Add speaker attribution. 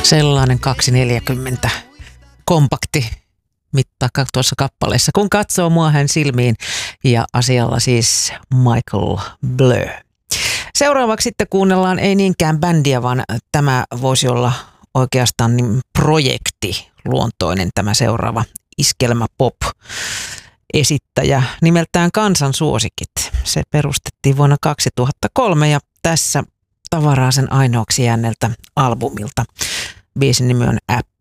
Speaker 1: Sellainen 240 kompakti mittaa tuossa kappaleessa, kun katsoo mua hän silmiin, ja asialla siis Michael Blur. Seuraavaksi sitten kuunnellaan ei niinkään bändiä, vaan tämä voisi olla oikeastaan niin projekti luontoinen tämä seuraava iskelmä pop esittäjä nimeltään Kansansuosikit. Se perustettiin vuonna 2003 ja tässä tavaraa sen ainoaksi jääneeltä albumilta. Biisin nimi on Apple.